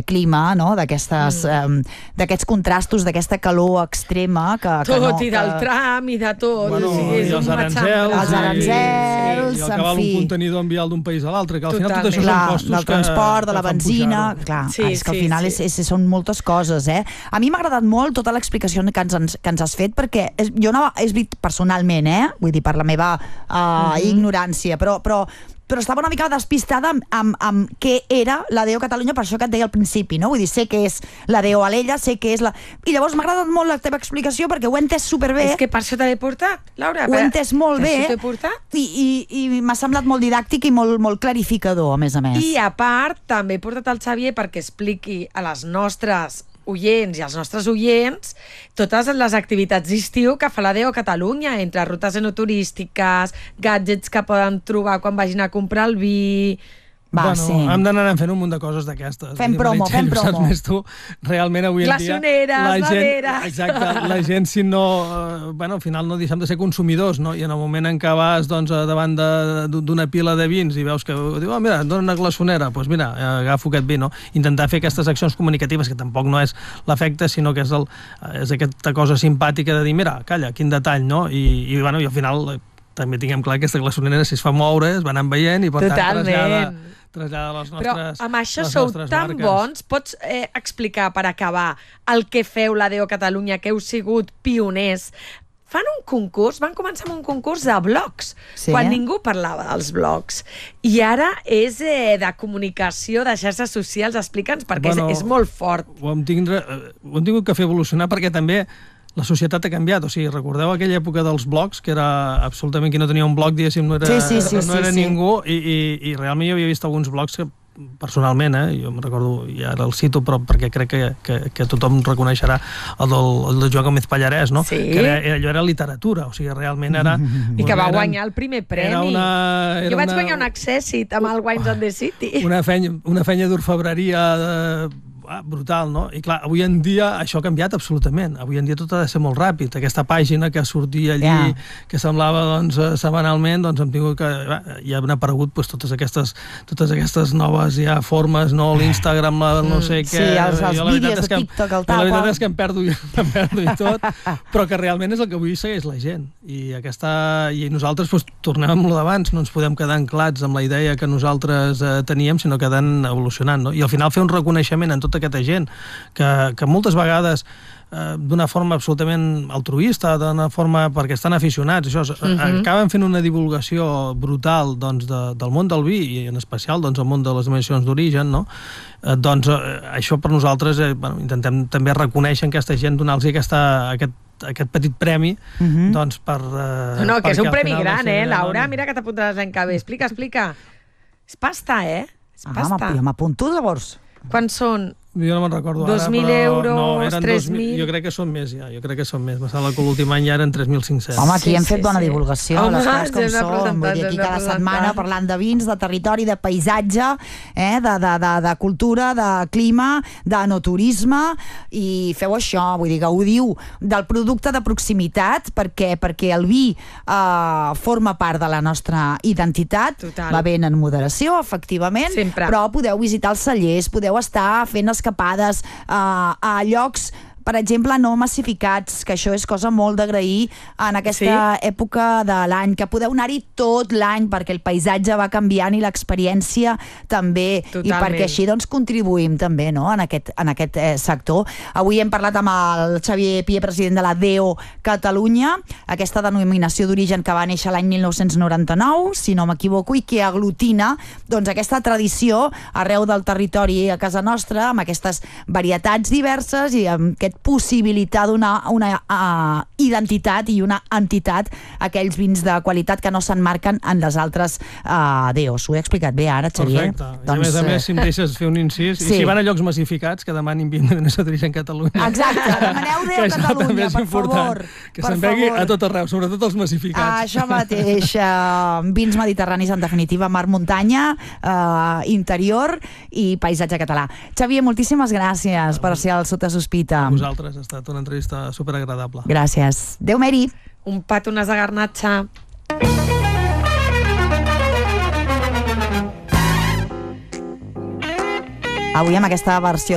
clima, no? D'aquests contrastos, d'aquesta calor extrema tot, i del tram i de tot. I els aranzels, i el que val un contenidor enviar d'un país a l'altre, que al final tot això són costos del transport, de la benzina, clar, és que al final són moltes coses, A mi m'ha agradat molt tota l'explicació que ens has fet, perquè jo no he vist personalment, vull dir, per la meva ignorància, però estava una mica despistada amb què era la DO Catalunya, per això que et deia al principi, no? Vull dir, sé que és la DO Alella, sé que és la... I llavors m'ha agradat molt la teva explicació perquè ho he entès superbé. És que per això t'he portat, Laura. Ho he entès molt bé i m'ha semblat molt didàctic i molt clarificador, a més a més. I a part, també he portat el Xavier perquè expliqui a les nostres oients i als nostres oients totes les activitats d'estiu que fa la DO Catalunya, entre rutes enoturístiques, gadgets que poden trobar quan vagin a comprar el vi... Hem d'anar fent un munt de coses d'aquestes. Fem promo. Saps més tu, realment avui en dia... Glaçoneres, neveres... Exacte, la gent si no... al final no deixem de ser consumidors, no? I en el moment en què vas davant d'una pila de vins i veus que diu, mira, et dona una glaçonera, doncs mira, agafo aquest vi, no? Intentar fer aquestes accions comunicatives, que tampoc no és l'efecte, sinó que és aquesta cosa simpàtica de dir, mira, calla, quin detall, no? I al final també tinguem clar que aquesta glaçonera, si es fa moure, es va anar veient i per tant trasllada les nostres... Però amb això sou tan bons, pots explicar, per acabar, el que feu la DO Catalunya, que heu sigut pioners? Fan un concurs, van començar amb un concurs de blogs, quan ningú parlava dels blogs. I ara és de comunicació, de xarxes socials, explica'ns, perquè és molt fort. Ho hem tingut que fer evolucionar, perquè també la societat ha canviat, o sigui, recordeu aquella època dels blogs, que era absolutament qui no tenia un blog, diguéssim, no era ningú, i realment jo havia vist alguns blogs que personalment, jo me'n recordo, i ara el cito, però perquè crec que tothom reconeixerà el del Joan Gómez Pallarès, no? Que allò era literatura, o sigui, realment era... I que va guanyar el primer premi. Jo vaig guanyar un Accessit amb el Wines on the City. Una fenya d'orfebreria brutal, no? I clar, avui en dia això ha canviat absolutament. Avui en dia tot ha de ser molt ràpid. Aquesta pàgina que sortia allí, que semblava setmanalment, hem tingut que... Ja han aparegut totes aquestes noves formes, no? L'Instagram, no sé què... Sí, els vídeos de TikTok, el tal. La veritat és que em perdo i tot, però que realment és el que avui segueix la gent. I nosaltres tornem amb lo d'abans, no ens podem quedar anclats amb la idea que nosaltres teníem, sinó que han evolucionant, no? I al final fer un reconeixement en tota aquesta gent que moltes vegades d'una forma absolutament altruista, d'una forma perquè estan aficionats, acaben fent una divulgació brutal del món del vi i en especial el món de les denominacions d'origen, no? Això per nosaltres intentem també reconèixer aquesta gent, donar-los aquest petit premi per... No, que és un premi gran, Laura? Mira que t'apuntaràs l'any que ve. Explica. És pasta, És pasta. Jo m'apunto, llavors. Quan són? Jo no me'n recordo ara, 2.000 euros, 3.000... Jo crec que són més, ja. Jo crec que són més. Me sembla que l'últim any ja eren 3.500. Home, aquí hem fet bona divulgació, les coses com són. Vull dir, aquí cada setmana parlant de vins, de territori, de paisatge, de cultura, de clima, d'enoturisme, i feu això, vull dir, gaudiu del producte de proximitat, perquè el vi forma part de la nostra identitat, bevent en moderació, efectivament, però podeu visitar els cellers, podeu estar fent escapades a llocs, per exemple, no massificats, que això és cosa molt d'agrair en aquesta època de l'any, que podeu anar-hi tot l'any perquè el paisatge va canviant i l'experiència també, i perquè així contribuïm també en aquest sector. Avui hem parlat amb el Xavier Pié, president de la DO Catalunya, aquesta denominació d'origen que va néixer l'any 1999, si no m'equivoco, i que aglutina aquesta tradició arreu del territori a casa nostra, amb aquestes varietats diverses i amb aquest possibilitar donar una identitat i una entitat a aquells vins de qualitat que no s'emmarquen en les altres DOs. Ho he explicat bé ara, Xavier? Perfecte. I a més, si em deixes fer un incís, i si van a llocs massificats, que demanin vins de denominació d'origen Catalunya. Exacte, demaneu DO Catalunya, per favor. Que se'n vegui a tot arreu, sobretot els massificats. Això mateix. Vins mediterranis, en definitiva, mar, muntanya, interior i paisatge català. Xavier, moltíssimes gràcies per ser al Sota Sospita. Ha estat una entrevista superagradable. Gràcies. Déu meri. Un patones de garnatxa. Avui amb aquesta versió